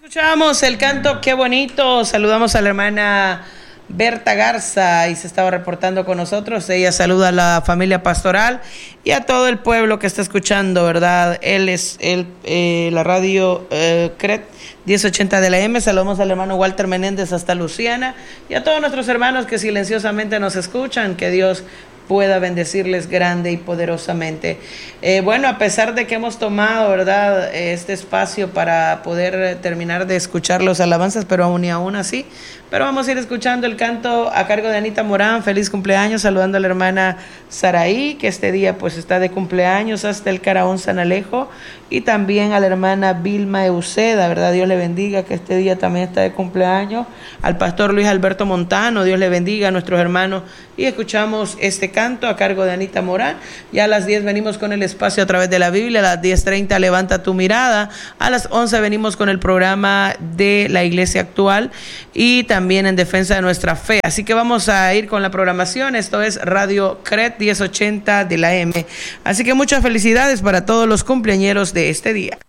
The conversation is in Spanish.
Escuchábamos el canto Qué Bonito. Saludamos a la hermana Berta Garza y se estaba reportando con nosotros. Ella saluda a la familia pastoral y a todo el pueblo que está escuchando, ¿verdad? Él es la radio CRET 1080 de la M. Saludamos al hermano Walter Menéndez hasta Luciana y a todos nuestros hermanos que silenciosamente nos escuchan. Que Dios pueda bendecirles grande y poderosamente. Bueno, a pesar de que hemos tomado, ¿verdad?, este espacio para poder terminar de escuchar los alabanzas, pero aún así, pero vamos a ir escuchando el canto a cargo de Anita Morán. Feliz cumpleaños, saludando a la hermana Saraí, que este día pues está de cumpleaños, hasta el Caraón San Alejo, y también a la hermana Vilma Euseda, ¿verdad? Dios le bendiga, que este día también está de cumpleaños. Al pastor Luis Alberto Montano, Dios le bendiga a nuestros hermanos, y escuchamos este canto a cargo de Anita Morán. Ya a las 10 venimos con el espacio a través de la Biblia, a las 10:30 Levanta tu mirada, a las 11 venimos con el programa de la Iglesia Actual y también en defensa de nuestra fe. Así que vamos a ir con la programación. Esto es Radio CRET 1080 de la M. Así que muchas felicidades para todos los cumpleañeros de este día.